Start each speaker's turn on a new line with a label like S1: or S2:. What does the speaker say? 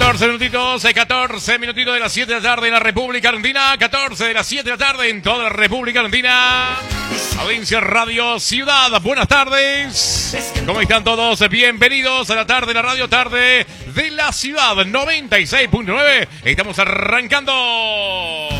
S1: 14 minutitos de las 7 de la tarde en la República Argentina. 14 de las 7 de la tarde en toda la República Argentina. Audiencia Radio Ciudad, buenas tardes. ¿Cómo están todos? Bienvenidos a la tarde, la radio tarde de la ciudad 96.9. Estamos arrancando.